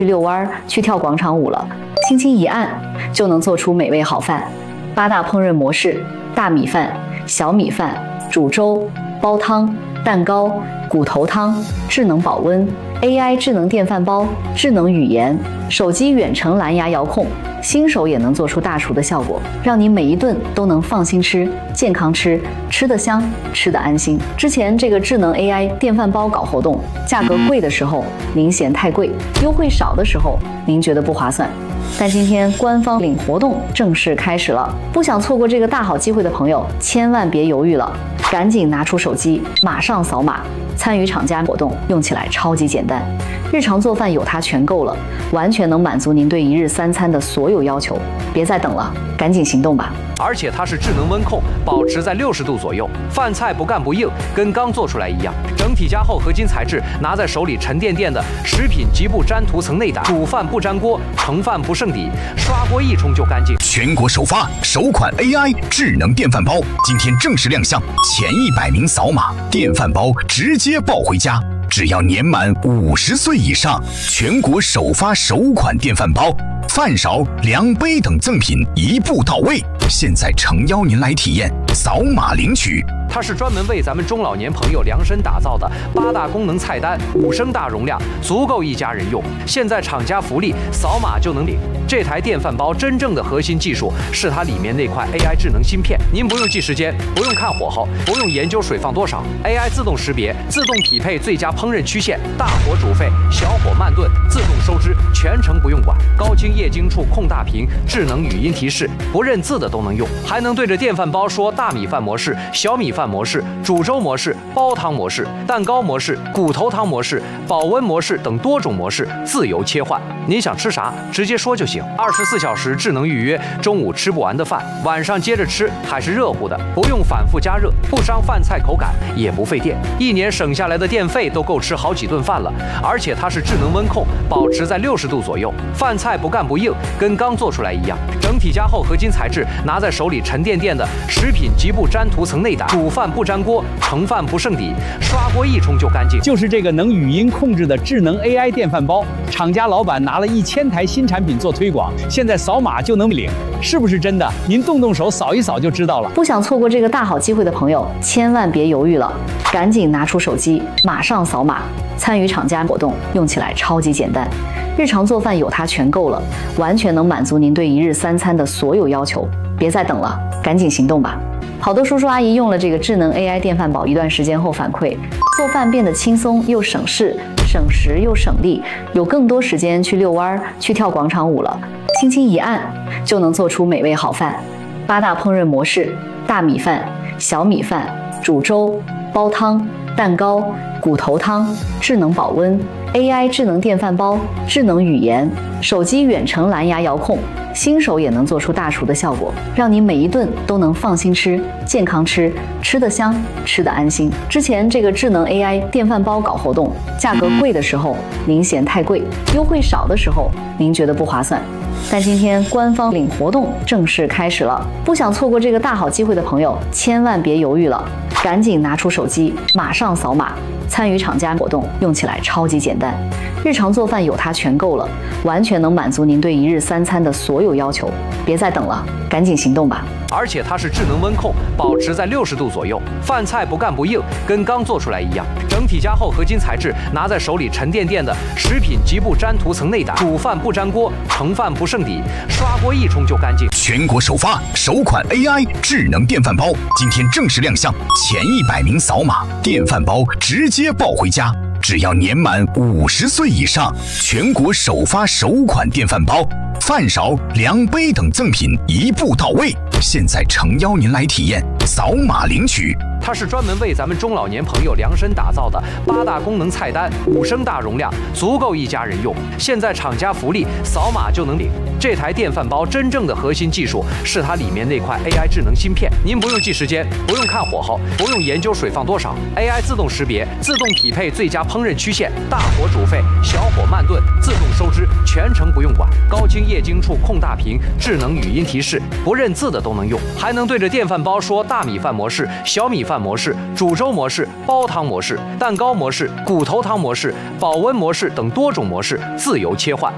去遛弯、去跳广场舞了，轻轻一按就能做出美味好饭。8大烹饪模式：大米饭、小米饭、煮粥、煲汤、蛋糕、骨头汤、智能保温、AI 智能电饭煲、智能语言、手机远程蓝牙遥控，新手也能做出大厨的效果，让你每一顿都能放心吃、健康吃，吃得香，吃得安心。之前这个智能 AI 电饭煲搞活动，价格贵的时候您嫌太贵，优惠少的时候您觉得不划算。但今天官方领活动正式开始了，不想错过这个大好机会的朋友，千万别犹豫了，赶紧拿出手机，马上扫码参与厂家活动，用起来超级简单，日常做饭有它全够了，完全能满足您对一日三餐的所有要求。别再等了，赶紧行动吧！ 而且它是智能温控，保持在60度左右，饭菜不干不硬，跟刚做出来一样。整体加厚合金材质，拿在手里沉甸甸的，食品极不沾涂层内胆，煮饭不粘锅，盛饭不剩底，刷锅一冲就干净。 全国首发首款 AI 智能电饭煲，今天正式亮相，前100名扫码，电饭煲直接抱回家。只要年满50岁以上，全国首发首款电饭煲，饭勺、量杯等赠品一步到位。现在诚邀您来体验，扫码领取。 它是专门为咱们中老年朋友量身打造的8大功能菜单，5升大容量，足够一家人用。现在厂家福利，扫码就能领。这台电饭煲真正的核心技术是它里面那块 AI 智能芯片，您不用记时间，不用看火候，不用研究水放多少 ，AI 自动识别，自动匹配最佳烹饪曲线，大火煮沸，小火慢炖，自动收汁，全程不用管。高清液晶触控大屏，智能语音提示，不认字的都能用，还能对着电饭煲说大米饭模式、小米饭模式、煮粥模式、煲汤模式、蛋糕模式、骨头汤模式、保温模式等多种模式自由切换。您想吃啥，直接说就行。24小时智能预约，中午吃不完的饭，晚上接着吃还是热乎的，不用反复加热，不伤饭菜口感，也不费电。1年省下来的电费都够吃好几顿饭了。而且它是智能温控，保持在60度左右，饭菜不干不硬，跟刚做出来一样。整体加厚合金材质，拿在手里沉甸甸的，食品极不沾涂层内胆，煮饭不粘锅，盛饭不剩底，刷锅一冲就干净。 就是这个能语音控制的智能 AI 电饭煲，厂家老板拿了1000台新产品做推广，现在扫码就能领，是不是真的？您动动手扫一扫就知道了。 不想错过这个大好机会的朋友，千万别犹豫了，赶紧拿出手机，马上扫码参与厂家活动，用起来超级简单，日常做饭有它全够了，完全能满足您对一日三餐的所有要求。别再等了，赶紧行动吧！好多叔叔阿姨用了这个智能 AI 电饭煲一段时间后反馈，做饭变得轻松又省事，省时又省力，有更多时间去遛弯、去跳广场舞了，轻轻一按就能做出美味好饭。8大烹饪模式：大米饭、小米饭、煮粥、煲汤、蛋糕、骨头汤、智能保温、AI 智能电饭煲、智能语言、手机远程蓝牙遥控，新手也能做出大厨的效果，让你每一顿都能放心吃、健康吃，吃得香，吃得安心。之前这个智能 AI 电饭煲搞活动，价格贵的时候您嫌太贵，优惠少的时候您觉得不划算。但今天官方领活动正式开始了，不想错过这个大好机会的朋友，千万别犹豫了，赶紧拿出手机，马上扫码参与厂家活动，用起来超级简单，日常做饭有它全够了，完全能满足您对一日三餐的所有要求。别再等了，赶紧行动吧！ 而且它是智能温控，保持在60度左右，饭菜不干不硬，跟刚做出来一样。整体加厚合金材质，拿在手里沉甸甸的，食品极不沾涂层内胆，煮饭不粘锅，盛饭不剩底，刷锅一冲就干净。 全国首发首款 AI 智能电饭煲，今天正式亮相，前100名扫码，电饭煲直接抱回家。只要年满50岁以上，全国首发首款电饭煲，饭勺、量杯等赠品一步到位。现在诚邀您来体验，扫码领取。 它是专门为咱们中老年朋友量身打造的8大功能菜单，5升大容量，足够一家人用。现在厂家福利，扫码就能领。这台电饭煲真正的核心技术是它里面那块 AI 智能芯片，您不用记时间，不用看火候，不用研究水放多少 ，AI 自动识别，自动匹配最佳烹饪曲线，大火煮沸，小火慢炖，自动收汁，全程不用管。高清液晶触控大屏，智能语音提示，不认字的都能用，还能对着电饭煲说大米饭模式、小米饭模式、煮粥模式、煲汤模式、蛋糕模式、骨头汤模式、保温模式等多种模式自由切换。